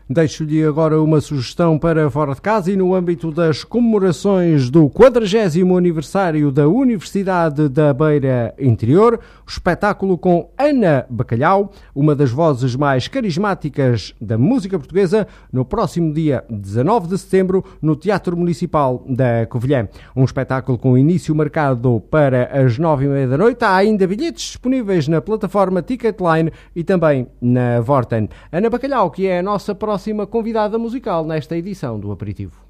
Deixo-lhe agora uma sugestão para fora de casa e no âmbito das comemorações do 40º aniversário da Universidade da Beira Interior, o espetáculo com Ana Bacalhau, uma das vozes mais carismáticas da música portuguesa, no próximo dia 19 de setembro, no Teatro Municipal da Covilhã. Um espetáculo com início marcado para as 9h30 da noite. Há ainda bilhetes disponíveis na plataforma Ticketline e também na Vorten. Ana Bacalhau, que é a nossa próxima convidada musical nesta edição do Aperitivo.